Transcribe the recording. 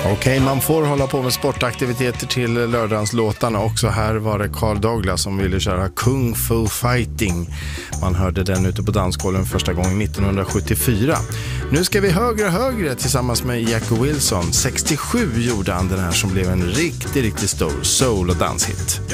Okej, man får hålla på med sportaktiviteter till lördagslåtarna också. Här var det Carl Douglas som ville köra Kung Fu Fighting. Man hörde den ute på dansgolven första gången 1974. Nu ska vi högre tillsammans med Jackie Wilson. 67 gjorde han den här som blev en riktigt stor soul- och danshit.